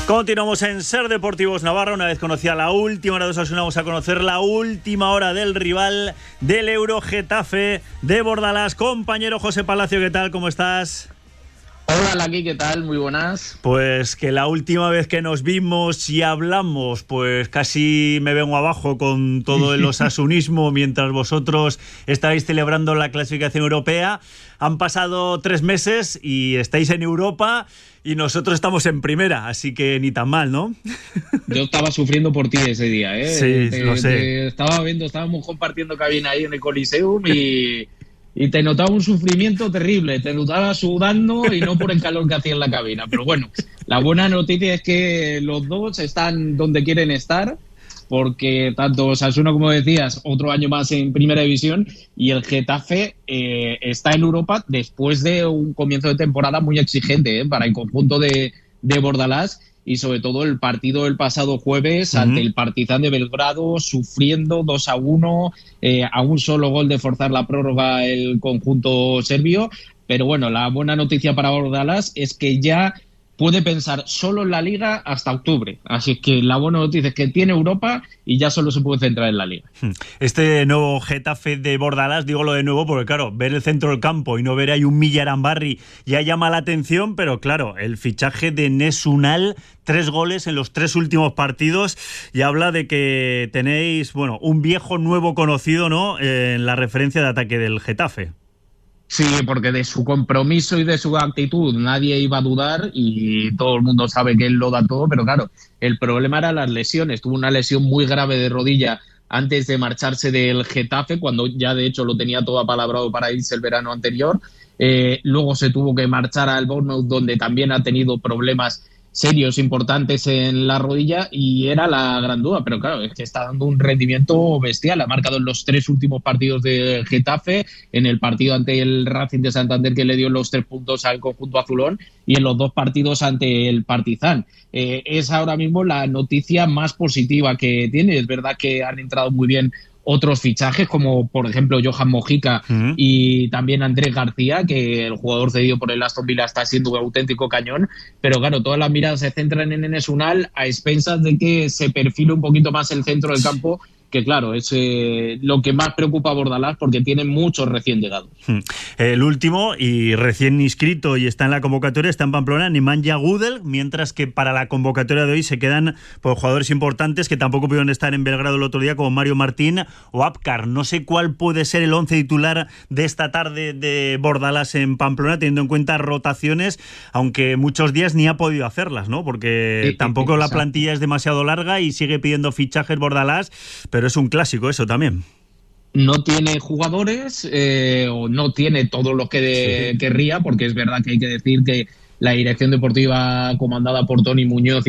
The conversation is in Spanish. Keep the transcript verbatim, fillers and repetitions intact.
Continuamos en Ser Deportivos Navarra. Una vez conocida la última hora de Osasuna, vamos a conocer la última hora del rival del Euro, Getafe de Bordalás. Compañero José Palacio, ¿qué tal? ¿Cómo estás? Hola, Laki, ¿qué tal? Muy buenas. Pues que la última vez que nos vimos y hablamos, pues casi me vengo abajo con todo el osasunismo mientras vosotros estáis celebrando la clasificación europea. Han pasado tres meses y estáis en Europa y nosotros estamos en primera, así que ni tan mal, ¿no? Yo estaba sufriendo por ti ese día, ¿eh? Sí, te, lo sé. Te estaba viendo, estábamos compartiendo cabina ahí en el Coliseum y... Y te notaba un sufrimiento terrible, te notaba sudando y no por el calor que hacía en la cabina. Pero bueno, la buena noticia es que los dos están donde quieren estar, porque tanto Osasuna, como decías, otro año más en Primera División, y el Getafe eh, está en Europa después de un comienzo de temporada muy exigente, ¿eh? Para el conjunto de, de Bordalás. Y sobre todo el partido del pasado jueves uh-huh. ante el Partizan de Belgrado, sufriendo dos a uno, eh, a un solo gol de forzar la prórroga el conjunto serbio. Pero bueno, la buena noticia para Bordalás es que ya puede pensar solo en la Liga hasta octubre. Así que la buena noticia es que tiene Europa y ya solo se puede centrar en la Liga. Este nuevo Getafe de Bordalás, digo lo de nuevo porque claro, ver el centro del campo y no ver ahí un Millarambarri ya llama la atención, pero claro, el fichaje de Enes Ünal, tres goles en los tres últimos partidos, y habla de que tenéis, bueno, un viejo nuevo conocido, ¿no?, en la referencia de ataque del Getafe. Sí, porque de su compromiso y de su actitud nadie iba a dudar y todo el mundo sabe que él lo da todo, pero claro, el problema era las lesiones. Tuvo una lesión muy grave de rodilla antes de marcharse del Getafe, cuando ya de hecho lo tenía todo apalabrado para irse el verano anterior. Eh, luego se tuvo que marchar al Bournemouth, donde también ha tenido problemas serios, importantes en la rodilla, y era la gran duda, pero claro, es que está dando un rendimiento bestial. Ha marcado en los tres últimos partidos de Getafe, en el partido ante el Racing de Santander, que le dio los tres puntos al conjunto azulón, y en los dos partidos ante el Partizan. Eh, es ahora mismo la noticia más positiva que tiene. Es verdad que han entrado muy bien otros fichajes, como por ejemplo Johan Mojica uh-huh. y también Andrés García, que el jugador cedido por el Aston Villa está siendo un auténtico cañón, pero claro, todas las miradas se centran en Enes Ünal a expensas de que se perfile un poquito más el centro del campo, que claro, es eh, lo que más preocupa a Bordalás, porque tiene muchos recién llegados. El último y recién inscrito y está en la convocatoria, está en Pamplona, Nemanja Gudel, mientras que para la convocatoria de hoy se quedan pues, jugadores importantes que tampoco pudieron estar en Belgrado el otro día, como Mario Martín o Apcar. No sé cuál puede ser el once titular de esta tarde de Bordalás en Pamplona, teniendo en cuenta rotaciones, aunque muchos días ni ha podido hacerlas, ¿no? Porque sí, tampoco sí, la plantilla es demasiado larga y sigue pidiendo fichajes Bordalás, pero es un clásico eso también. No tiene jugadores eh, o no tiene todo lo que de, sí. querría, porque es verdad que hay que decir que la dirección deportiva comandada por Toni Muñoz